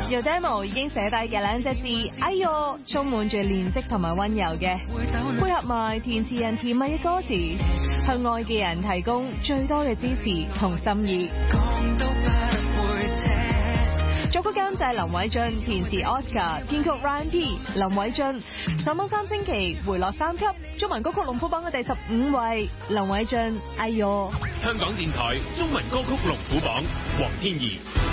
由 demo 已經寫低嘅兩隻字，哎喲，充滿住憐惜同埋溫柔嘅，配合埋填詞人甜蜜嘅歌詞，向愛嘅人提供最多嘅支持同心意。作曲監製林偉俊，填詞 Oscar， 編曲 Ryan P。林偉俊上榜3星期，回落3級，中文歌曲龍虎榜嘅第15位。林偉俊，哎喲。 香港電台中文歌曲龍虎榜，黃天頤。